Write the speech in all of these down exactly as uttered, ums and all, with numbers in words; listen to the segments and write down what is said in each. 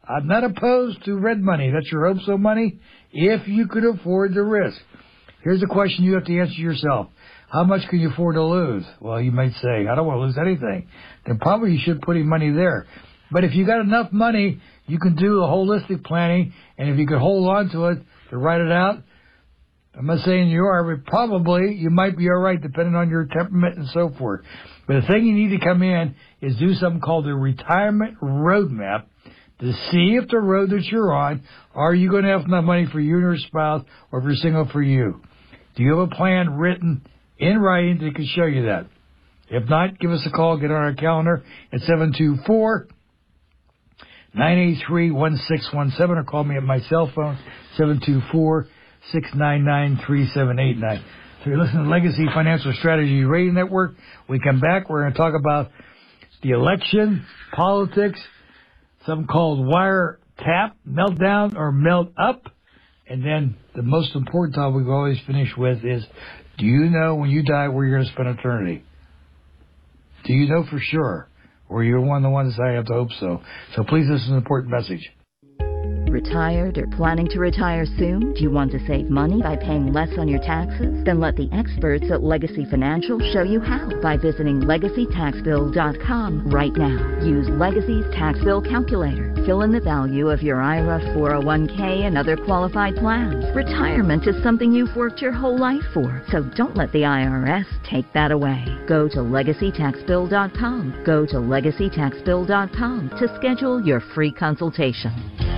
I'm not opposed to red money. That's your hope so money if you could afford the risk. Here's a question you have to answer yourself. How much can you afford to lose? Well, you might say, I don't want to lose anything. Then probably you should put your money there. But if you got enough money, you can do a holistic planning, and if you could hold on to it to write it out, I'm not saying you are, but probably you might be all right depending on your temperament and so forth. But the thing you need to come in is do something called the retirement roadmap to see if the road that you're on, are you going to have enough money for you and your spouse, or if you're single, for you? Do you have a plan written in writing that can show you that? If not, give us a call. Get on our calendar at seven two four, nine eight three, one six one seven, or call me at my cell phone, seven two four, six nine nine, three seven eight nine. So you're listening to Legacy Financial Strategy Radio Network. We come back, we're going to talk about the election, politics, something called wire tap, meltdown or melt up. And then the most important topic we always finish with is, do you know when you die where you're going to spend eternity? Do you know for sure? Or you're one of the ones that say, I have to hope so. So please, this is an important message. Retired or planning to retire soon? Do you want to save money by paying less on your taxes? Then let the experts at Legacy Financial show you how by visiting legacy tax bill dot com right now. Use Legacy's tax bill calculator. Fill in the value of your I R A, four oh one k, and other qualified plans. Retirement is something you've worked your whole life for, so don't let the I R S take that away. Go to legacy tax bill dot com. Go to legacy tax bill dot com to schedule your free consultation.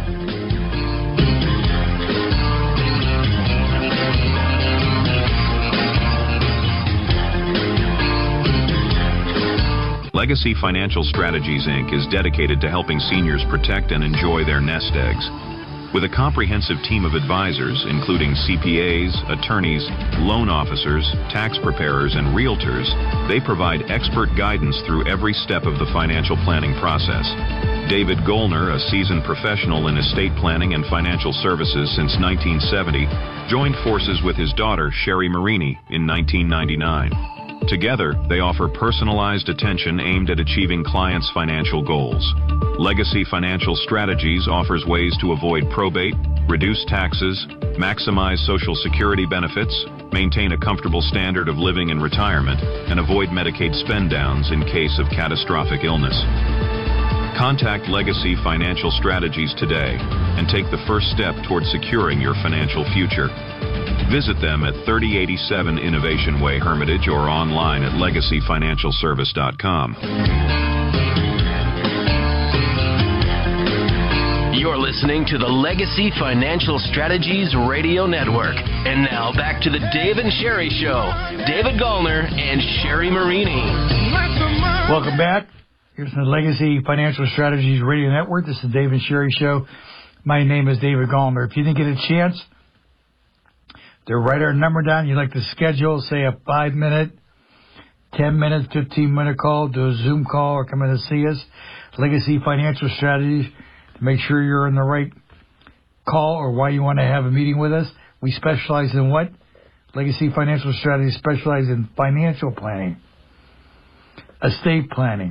Legacy Financial Strategies, Incorporated is dedicated to helping seniors protect and enjoy their nest eggs. With a comprehensive team of advisors, including C P As, attorneys, loan officers, tax preparers, and realtors, they provide expert guidance through every step of the financial planning process. David Gollner, a seasoned professional in estate planning and financial services since nineteen seventy, joined forces with his daughter, Sherry Marini, in nineteen ninety-nine. Together, they offer personalized attention aimed at achieving clients' financial goals. Legacy Financial Strategies offers ways to avoid probate, reduce taxes, maximize Social Security benefits, maintain a comfortable standard of living in retirement, and avoid Medicaid spend-downs in case of catastrophic illness. Contact Legacy Financial Strategies today and take the first step toward securing your financial future. Visit them at thirty eighty-seven Innovation Way, Hermitage, or online at legacy financial service dot com. You're listening to the Legacy Financial Strategies Radio Network. And now back to the Dave and Sherry Show. David Gollner and Sherry Marini. Welcome back. Here's the Legacy Financial Strategies Radio Network. This is the Dave and Sherry Show. My name is David Gollner. If you didn't get a chance to write our number down, you'd like to schedule, say, a five-minute, ten-minute, fifteen-minute call, do a Zoom call, or come in to see us, Legacy Financial Strategies, to make sure you're in the right call or why you want to have a meeting with us. We specialize in what? Legacy Financial Strategies specialize in financial planning, estate planning,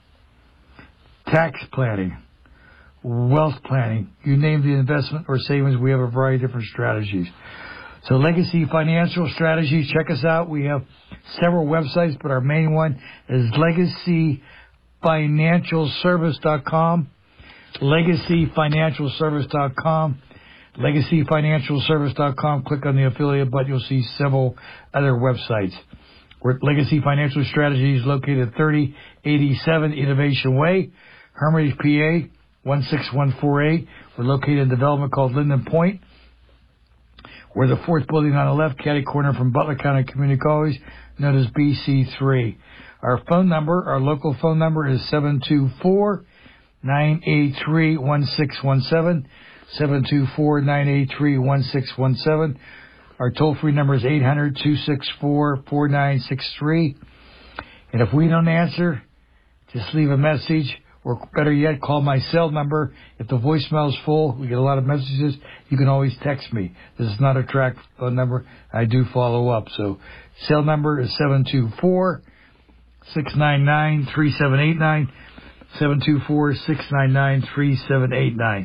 tax planning, wealth planning. You name the investment or savings, we have a variety of different strategies. So Legacy Financial Strategies, check us out. We have several websites, but our main one is legacy financial service dot com, legacy financial service dot com, legacy financial service dot com. Click on the affiliate button. You'll see several other websites. We're at Legacy Financial Strategies, located at thirty eighty-seven Innovation Way, Hermitage, P A, one six one four eight. We're located in a development called Linden Point. We're the fourth building on the left, catty corner from Butler County Community College, known as B C three. Our phone number, our local phone number is seven two four, nine eight three, one six one seven, seven two four, nine eight three, one six one seven. Our toll-free number is eight hundred, two six four, four nine six three. And if we don't answer, just leave a message. Or better yet, call my cell number. If the voicemail is full, we get a lot of messages, you can always text me. This is not a track phone number. I do follow up. So cell number is seven two four, six nine nine, three seven eight nine, seven two four, six nine nine, three seven eight nine.